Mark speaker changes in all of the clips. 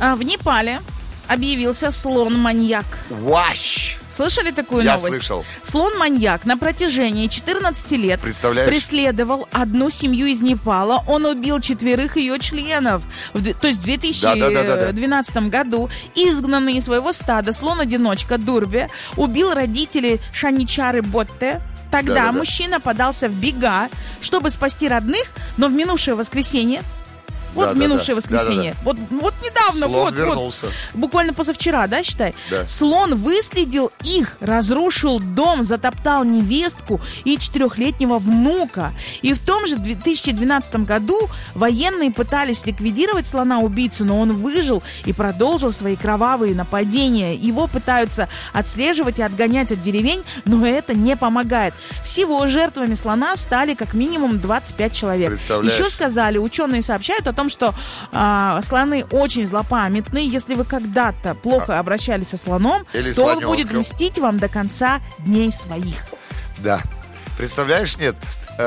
Speaker 1: В Непале объявился слон-маньяк.
Speaker 2: Ващ!
Speaker 1: Слышали такую
Speaker 2: Я
Speaker 1: новость?
Speaker 2: слышал.
Speaker 1: Слон-маньяк на протяжении 14 лет преследовал одну семью из Непала. Он убил 4 ее членов. То есть в 2012 году изгнанный из своего стада слон-одиночка Дурбе убил родителей Шаничары Ботте. Тогда мужчина подался в бега, чтобы спасти родных, но в минувшее воскресенье Вот минувшее воскресенье. Вот недавно,
Speaker 2: слон вернулся.
Speaker 1: Буквально позавчера, да, считай?
Speaker 2: Да.
Speaker 1: Слон выследил их, разрушил дом, затоптал невестку и 4-летнего внука. И в том же 2012 году военные пытались ликвидировать слона-убийцу, но он выжил и продолжил свои кровавые нападения. Его пытаются отслеживать и отгонять от деревень, но это не помогает. Всего жертвами слона стали как минимум 25 человек. Еще сказали, ученые сообщают о том, что слоны очень злопамятные. Если вы когда-то плохо обращались со слоном, то он будет мстить вам до конца дней своих.
Speaker 2: Да. Представляешь, нет?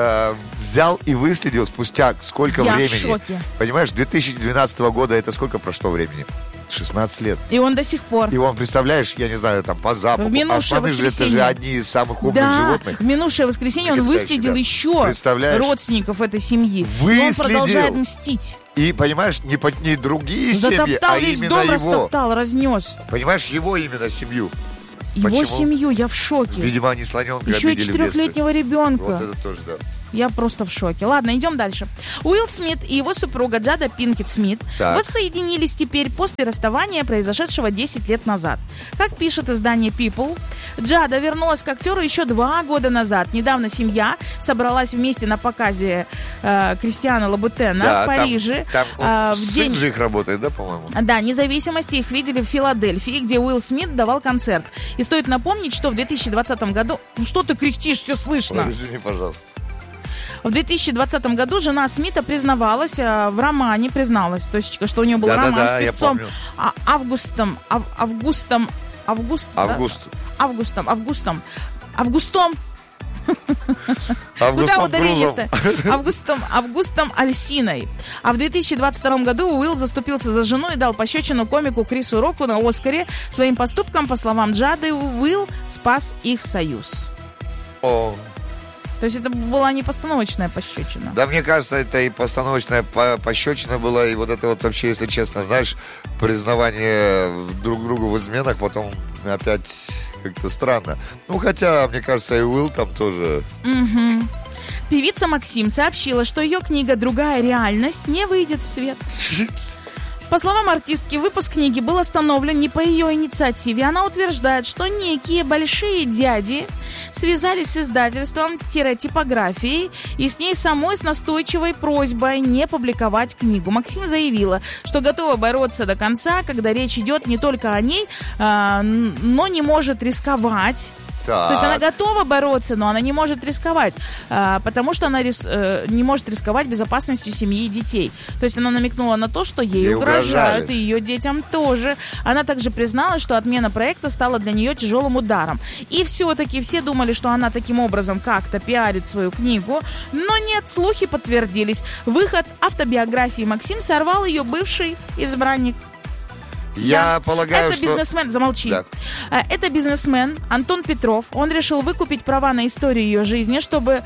Speaker 2: Взял и выследил спустя сколько времени.
Speaker 1: Я в шоке.
Speaker 2: Понимаешь, 2012 года это сколько прошло времени? 16 лет.
Speaker 1: И он до сих пор.
Speaker 2: И он, представляешь, я не знаю, там по запаху.
Speaker 1: А слоны же это
Speaker 2: же одни из самых умных животных.
Speaker 1: В минувшее воскресенье он выследил еще родственников этой семьи. И он продолжает мстить.
Speaker 2: И, понимаешь, не другие
Speaker 1: затоптал
Speaker 2: семьи, а
Speaker 1: весь
Speaker 2: именно
Speaker 1: дом,
Speaker 2: его.
Speaker 1: Растоптал, разнес.
Speaker 2: Понимаешь, его именно семью.
Speaker 1: Его семью, я в шоке.
Speaker 2: Видимо, они слоненка
Speaker 1: еще и 4-летнего ребенка.
Speaker 2: Вот это тоже, да.
Speaker 1: Я просто в шоке. Ладно, идем дальше. Уилл Смит и его супруга Джада Пинкет Смит воссоединились теперь после расставания, произошедшего 10 лет назад. Как пишет издание People, Джада вернулась к актеру еще 2 года назад. Недавно семья собралась вместе на показе Кристиана Лабутена в Париже.
Speaker 2: Там сын же их работает, да, по-моему?
Speaker 1: Да, независимости их видели в Филадельфии, где Уилл Смит давал концерт. И стоит напомнить, что в 2020 году... Ну что ты кряхтишь, все слышно.
Speaker 2: Ой, извини, пожалуйста.
Speaker 1: В 2020 году жена Смита признавалась в романе, то есть, что у нее был роман с певцом Августом. Куда ударение-то? Августом Альсиной. А в 2022 году Уилл заступился за жену и дал пощечину комику Крису Року на Оскаре. Своим поступком, по словам Джады, Уилл спас их союз. То есть это была не постановочная пощечина?
Speaker 2: Да, мне кажется, это и постановочная пощечина была, и вот это вот вообще, если честно, знаешь, признавание друг другу в изменах, потом опять как-то странно. Ну, хотя, мне кажется, и Уилл там тоже...
Speaker 1: Угу. Певица Максим сообщила, что ее книга «Другая реальность» не выйдет в свет. По словам артистки, выпуск книги был остановлен не по ее инициативе. Она утверждает, что некие большие дяди связались с издательством-типографией и с ней самой с настойчивой просьбой не публиковать книгу. Максим заявила, что готова бороться до конца, когда речь идет не только о ней, но не может рисковать. То есть она готова бороться, но она не может рисковать, потому что она не может рисковать безопасностью семьи и детей. То есть она намекнула на то, что ей угрожают, и ее детям тоже. Она также призналась, что отмена проекта стала для нее тяжелым ударом. И все-таки все думали, что она таким образом как-то пиарит свою книгу, но нет, слухи подтвердились. Выход автобиографии Максим сорвал ее бывший избранник.
Speaker 2: Я полагаю,
Speaker 1: это бизнесмен, замолчи. Да. Это бизнесмен Антон Петров. Он решил выкупить права на историю ее жизни, чтобы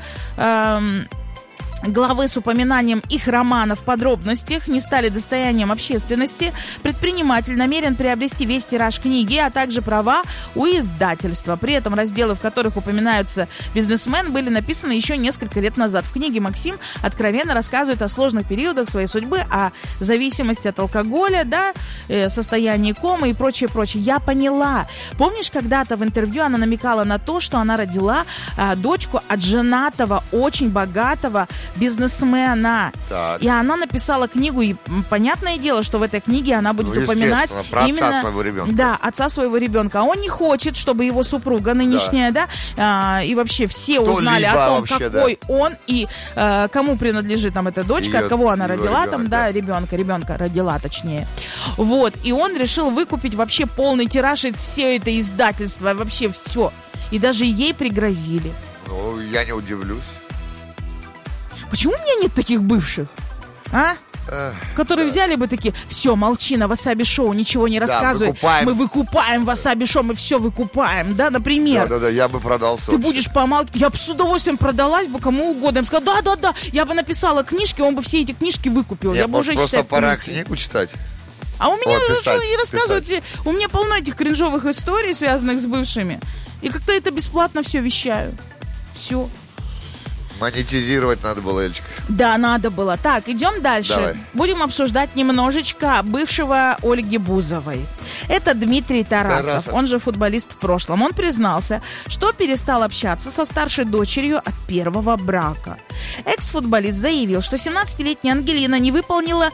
Speaker 1: главы с упоминанием их романа в подробностях не стали достоянием общественности. Предприниматель намерен приобрести весь тираж книги, а также права у издательства. При этом разделы, в которых упоминаются бизнесмен, были написаны еще несколько лет назад. В книге Максим откровенно рассказывает о сложных периодах своей судьбы, о зависимости от алкоголя, состоянии комы и прочее. Я поняла. Помнишь, когда-то в интервью она намекала на то, что она родила дочку от женатого, очень богатого бизнесмена. Так. И она написала книгу, и понятное дело, что в этой книге она будет упоминать
Speaker 2: про
Speaker 1: именно
Speaker 2: отца своего ребенка.
Speaker 1: Да, отца своего ребенка. А он не хочет, чтобы его супруга нынешняя, и вообще все узнали о том, вообще, какой он и кому принадлежит там эта дочка, от кого она родила, ребенка родила, точнее. Вот. И он решил выкупить вообще полный тираж из все это издательство, вообще все. И даже ей пригрозили.
Speaker 2: Ну, я не удивлюсь.
Speaker 1: Почему у меня нет таких бывших? которые взяли бы такие: все, молчи, на васаби-шоу ничего не рассказывай. Мы выкупаем васаби-шоу, мы все выкупаем, да, например.
Speaker 2: Да, я бы продался.
Speaker 1: Ты будешь помалкивать. Я бы с удовольствием продалась бы кому угодно. Я бы сказала: да. Я бы написала книжки, он бы все эти книжки выкупил. Я бы уже,
Speaker 2: просто пора книгу читать.
Speaker 1: А у меня и рассказывают, у меня полно этих кринжовых историй, связанных с бывшими. И как-то это бесплатно все вещаю. Все.
Speaker 2: Монетизировать надо было, Эльчика.
Speaker 1: Да, надо было. Так, идем дальше.
Speaker 2: Давай.
Speaker 1: Будем обсуждать немножечко бывшего Ольги Бузовой. Это Дмитрий Тарасов, он же футболист в прошлом. Он признался, что перестал общаться со старшей дочерью от первого брака. Экс-футболист заявил, что 17-летняя Ангелина не выполнила...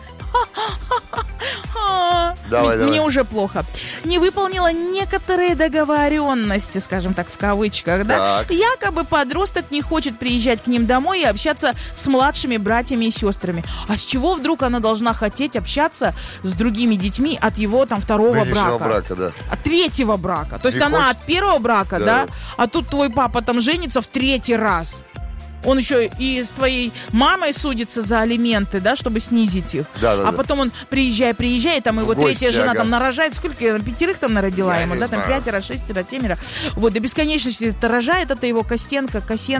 Speaker 1: Мне уже плохо. Не выполнила некоторые договоренности, скажем так, в кавычках, да? Якобы подросток не хочет приезжать к ним домой и общаться с младшими братьями и сестрами. А с чего вдруг она должна хотеть общаться с другими детьми от его там второго брака?
Speaker 2: Да.
Speaker 1: От третьего брака. То есть она от первого брака, да? А тут твой папа там женится в третий раз. Он еще и с твоей мамой судится за алименты, да, чтобы снизить их. А потом он приезжай, там его третья жена там нарожает. Сколько? 5 там народила ему, да? Там 5, 6, 7. Вот, до бесконечности это рожает, это его Костенко.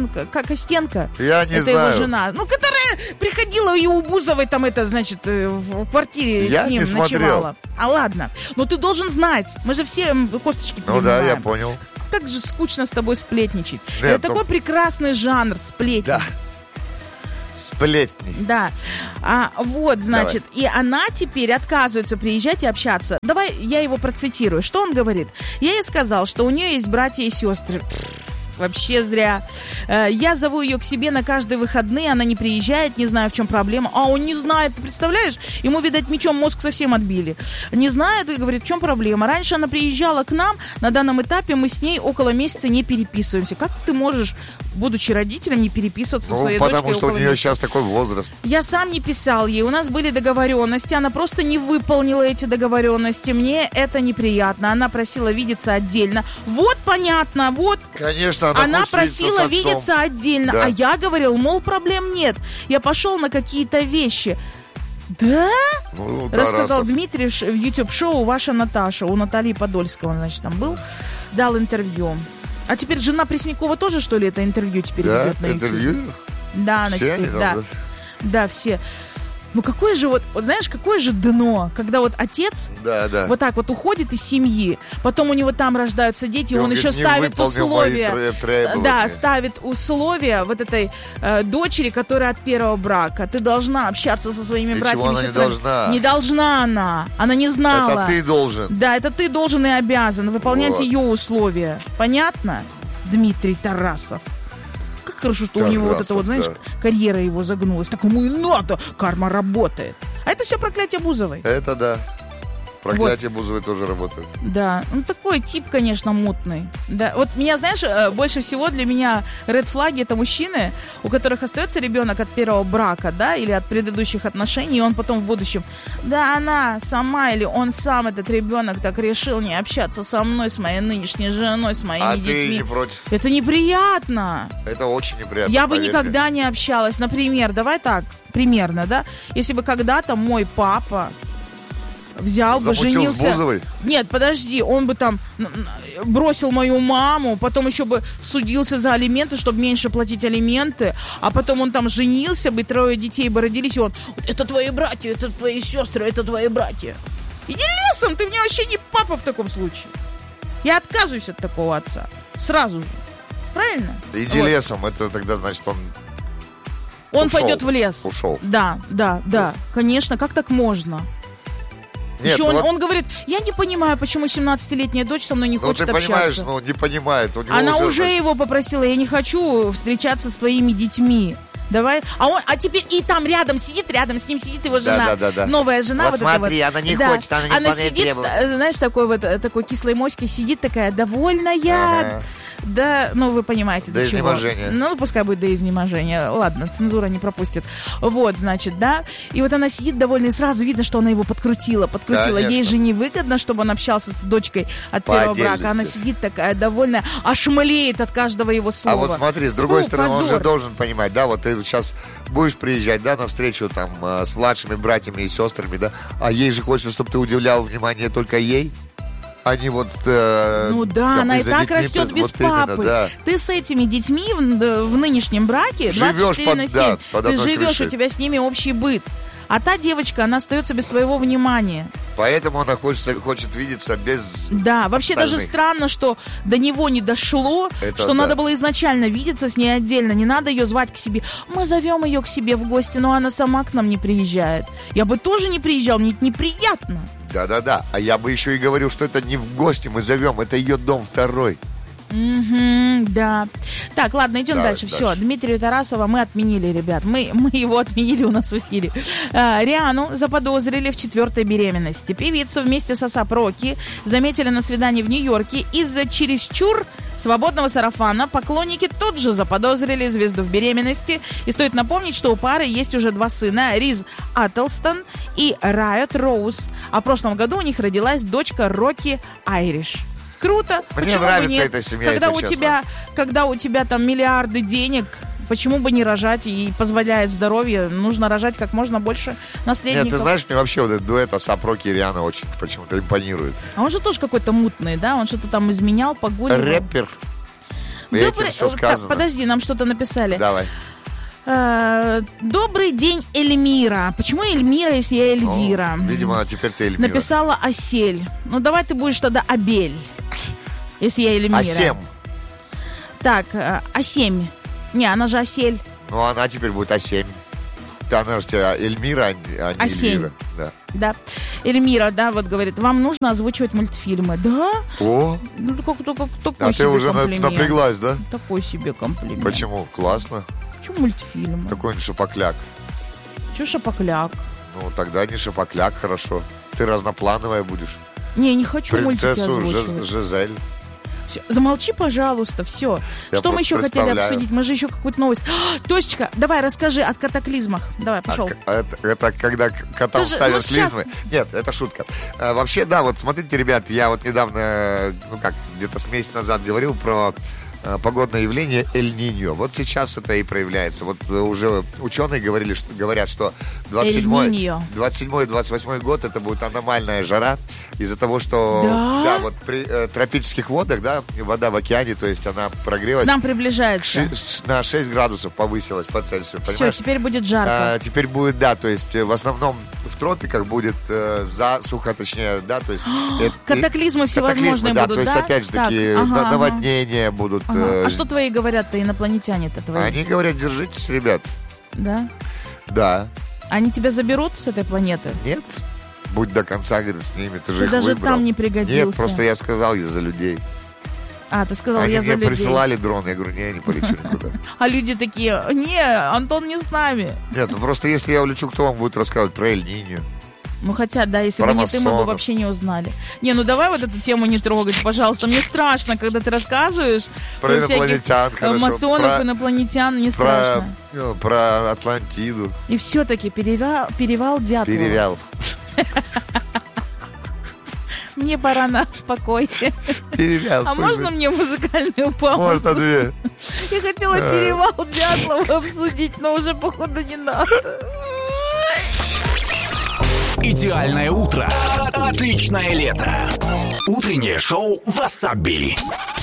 Speaker 2: Я не
Speaker 1: это
Speaker 2: знаю.
Speaker 1: Его жена. Ну, которая приходила и у Бузовой там это, значит, в квартире
Speaker 2: я
Speaker 1: с ним
Speaker 2: не
Speaker 1: ночевала. А ладно. Но ты должен знать. Мы же все косточки понимаем.
Speaker 2: Ну да, я понял.
Speaker 1: Так же скучно с тобой сплетничать. Это такой прекрасный жанр сплетни.
Speaker 2: Да. Сплетни.
Speaker 1: Да. Вот, значит, и она теперь отказывается приезжать и общаться. Давай я его процитирую. Что он говорит? Я ей сказал, что у нее есть братья и сестры. Вообще зря. Я зову ее к себе на каждые выходные, она не приезжает, не знаю, в чем проблема. А он не знает, ты представляешь? Ему, видать, мечом мозг совсем отбили. Не знает и говорит, в чем проблема. Раньше она приезжала к нам, на данном этапе мы с ней около месяца не переписываемся. Как ты можешь, будучи родителем, не переписываться со своей дочкой?
Speaker 2: Потому что у нее сейчас такой возраст.
Speaker 1: Я сам не писал ей, у нас были договоренности, она просто не выполнила эти договоренности. Мне это неприятно. Она просила видеться отдельно. Вот понятно, вот.
Speaker 2: Конечно.
Speaker 1: Она просила видеться отдельно, а я говорил, мол, проблем нет. Я пошел на какие-то вещи. Да? Рассказал Дмитрий в YouTube-шоу «Ваша Наташа». У Натальи Подольского, значит, там был. Дал интервью. А теперь жена Преснякова тоже, что ли, это интервью теперь ведет на YouTube?
Speaker 2: Интервью?
Speaker 1: Да, она теперь, да, все. Ну какое же знаешь, какое же дно, когда вот отец вот так вот уходит из семьи, потом у него там рождаются дети, и он еще ставит условия, ставит условия вот этой дочери, которая от первого брака. Ты должна общаться со своими братьями и сестрами. Не должна она не знала.
Speaker 2: Это ты должен.
Speaker 1: Да, это ты должен и обязан выполнять ее условия. Понятно, Дмитрий Тарасов? Хорошо, что у него вот это вот, знаешь, карьера его загнулась. Так ему и надо, карма работает. А это все проклятие Бузовой.
Speaker 2: Это да. Проклятие Бузовой тоже работает.
Speaker 1: Да, ну такой тип, конечно, мутный. Да, вот меня, знаешь, больше всего для меня ред-флаги — это мужчины, у которых остается ребенок от первого брака, да, или от предыдущих отношений, и он потом в будущем, да, она сама или он сам, этот ребенок, так решил не общаться со мной, с моей нынешней женой, с моими детьми.
Speaker 2: А ты не против?
Speaker 1: Это неприятно.
Speaker 2: Это очень неприятно.
Speaker 1: Я бы никогда не общалась. Например, давай так, примерно, да, если бы когда-то мой папа взял бы, женился...
Speaker 2: с Бузовой?
Speaker 1: Нет, подожди, он бы там бросил мою маму, потом еще бы судился за алименты, чтобы меньше платить алименты, а потом он там женился бы, 3 детей бы родились, и он: это твои братья, это твои сестры, это твои братья. Иди лесом, ты мне вообще не папа в таком случае. Я отказываюсь от такого отца. Сразу же. Правильно?
Speaker 2: Иди лесом, это тогда значит
Speaker 1: он ушел, пойдет в лес.
Speaker 2: Ушел.
Speaker 1: Да. Конечно, как так можно?
Speaker 2: Нет,
Speaker 1: еще он говорит, я не понимаю, почему 17-летняя дочь со мной не хочет общаться.
Speaker 2: Ты понимаешь, не понимает. У него
Speaker 1: она уже его попросила, я не хочу встречаться с твоими детьми. Давай. А теперь и там рядом с ним сидит его жена.
Speaker 2: Да.
Speaker 1: Новая жена.
Speaker 2: Вот смотри, она не хочет, она не
Speaker 1: сидит, знаешь, такой кислой моськой сидит такая, довольная. Ага. Да, ну вы понимаете, до чего.
Speaker 2: Изнеможения.
Speaker 1: Ну, пускай будет до изнеможения. Ладно, цензура не пропустит. Вот, значит, да. И вот она сидит довольная, и сразу видно, что она его подкрутила.
Speaker 2: Конечно.
Speaker 1: Ей же невыгодно, чтобы он общался с дочкой от первого брака. Она сидит такая довольная, аж млеет от каждого его слова.
Speaker 2: А вот смотри, с другой стороны, позор. Он же должен понимать, да, вот ты сейчас будешь приезжать, да, на встречу там с младшими братьями и сестрами, да, а ей же хочется, чтобы ты уделял внимание только ей. Они вот...
Speaker 1: Ну да, она и так
Speaker 2: детьми,
Speaker 1: растет без
Speaker 2: вот именно,
Speaker 1: папы.
Speaker 2: да.
Speaker 1: Ты с этими детьми в нынешнем браке 24 на 7. Ты живешь, у тебя с ними общий быт. А та девочка, она остается без твоего внимания.
Speaker 2: Поэтому она хочет видеться без...
Speaker 1: Да, вообще
Speaker 2: остальных.
Speaker 1: даже странно, что до него не дошло, что надо было изначально видеться с ней отдельно. Не надо ее звать к себе. Мы зовем ее к себе в гости, но она сама к нам не приезжает. Я бы тоже не приезжал, мне это неприятно.
Speaker 2: Да. А я бы еще и говорил, что это не в гости мы зовем, это ее дом второй.
Speaker 1: Да. Так, ладно, идем дальше. Все, Дмитрия Тарасова мы отменили, ребят. Мы его отменили у нас в эфире. Риану заподозрили в 4-й беременности. Певицу вместе с А$АП Роки заметили на свидании в Нью-Йорке. Из-за чересчур свободного сарафана поклонники тут же заподозрили звезду в беременности. И стоит напомнить, что у пары есть уже 2 сына. Риз Аттелстон и Райот Роуз. А в прошлом году у них родилась дочка Рокки Айриш. Круто.
Speaker 2: Мне
Speaker 1: почему
Speaker 2: нравится
Speaker 1: бы нет?
Speaker 2: эта семья,
Speaker 1: Когда у тебя там миллиарды денег, почему бы не рожать, и позволяет здоровье, нужно рожать как можно больше наследников.
Speaker 2: Нет, ты знаешь, мне вообще вот этот дуэт А$АП Роки и Риана очень почему-то импонирует.
Speaker 1: А он же тоже какой-то мутный, да? Он что-то там изменял, погуливал.
Speaker 2: Рэпер. Этим все сказано.
Speaker 1: Так, подожди, нам что-то написали.
Speaker 2: Давай.
Speaker 1: Добрый день, Эльмира. Почему Эльмира, если я Эльвира?
Speaker 2: Видимо, теперь ты Эльмира.
Speaker 1: Написала Асель. Ну, давай ты будешь тогда Абель, если я Эльмира.
Speaker 2: А7.
Speaker 1: Так, А7. Не, она же Асель.
Speaker 2: Ну, она теперь будет А7. Она же у тебя Эльмира, а не Эльвира.
Speaker 1: Да. Эльмира, да, вот говорит, вам нужно озвучивать мультфильмы. Да?
Speaker 2: О!
Speaker 1: Ну, такой
Speaker 2: а
Speaker 1: себе
Speaker 2: ты уже
Speaker 1: комплимент.
Speaker 2: напряглась, да?
Speaker 1: Такой себе комплимент.
Speaker 2: Почему? Классно.
Speaker 1: Почему мультфильмы?
Speaker 2: Какой-нибудь шапокляк.
Speaker 1: Че шапокляк?
Speaker 2: Ну, тогда не шапокляк, хорошо. Ты разноплановая будешь.
Speaker 1: Не хочу мультики озвучивать.
Speaker 2: Принцессу Жизель.
Speaker 1: Все, замолчи, пожалуйста, все. Что мы еще хотели обсудить? Мы же еще какую-то новость. Тосечка, давай расскажи о катаклизмах. Давай, пошел.
Speaker 2: Это когда котам ставят слизмы? Нет, это шутка. Вообще, да, вот смотрите, ребят, я вот недавно, где-то с месяца назад говорил про погодное явление Эль-Ниньо. Вот сейчас это и проявляется. Вот уже ученые говорят, что 27-28 год это будет аномальная жара из-за того, что вот при тропических водах, да, вода в океане, то есть она прогрелась.
Speaker 1: К нам приближается.
Speaker 2: На 6 градусов повысилась по Цельсию, понимаешь?
Speaker 1: Все, теперь будет жарко.
Speaker 2: Теперь будет, да, то есть в основном в тропиках будет засуха, точнее, да, то есть...
Speaker 1: Катаклизмы всевозможные будут,
Speaker 2: да? То есть, опять же таки, наводнения будут.
Speaker 1: А что твои говорят-то, инопланетяне-то твои?
Speaker 2: Они говорят, держитесь, ребят.
Speaker 1: Да?
Speaker 2: Да.
Speaker 1: Они тебя заберут с этой планеты?
Speaker 2: Нет. Будь до конца, говорит, с ними. Ты же их
Speaker 1: даже
Speaker 2: выбрал.
Speaker 1: Там не пригодился.
Speaker 2: Нет, просто я сказал, я за людей.
Speaker 1: А, ты сказал, я за людей.
Speaker 2: Они мне присылали дрон, я говорю, не полечу никуда.
Speaker 1: А люди такие, не, Антон не с нами.
Speaker 2: Нет, ну просто если я улечу, кто вам будет рассказывать про Эль-Ниньо?
Speaker 1: Ну, хотя, да, если бы не ты, мы бы вообще не узнали. Не, ну давай вот эту тему не трогать, пожалуйста. Мне страшно, когда ты рассказываешь
Speaker 2: про инопланетян,
Speaker 1: всяких масонов, инопланетян, мне страшно.
Speaker 2: Про Атлантиду.
Speaker 1: И все-таки перевал Дятлова.
Speaker 2: Перевял.
Speaker 1: Мне пора на покой.
Speaker 2: Перевял.
Speaker 1: А можно мне музыкальную паузу?
Speaker 2: Можно 2.
Speaker 1: Я хотела перевал Дятлова обсудить, но уже, походу, не надо.
Speaker 3: Идеальное утро. Отличное лето. Утреннее шоу «Васаби».